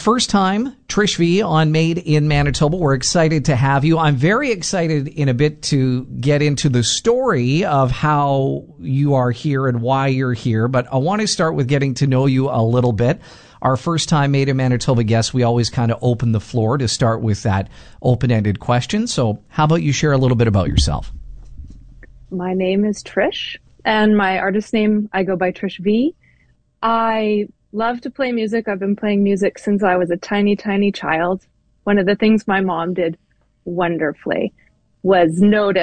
First time, Trish V on Made in Manitoba. We're excited to have you. I'm very excited in a bit to get into the story of how you are here and why you're here, but I want to start with getting to know you a little bit. Our first time Made in Manitoba guests, we always kind of open the floor to start with that open-ended question. So how about you share a little bit about yourself? My name is Trish, and my artist name, I go by Trish V. I love to play music. I've been playing music since I was a tiny, tiny child. One of the things my mom did wonderfully was notice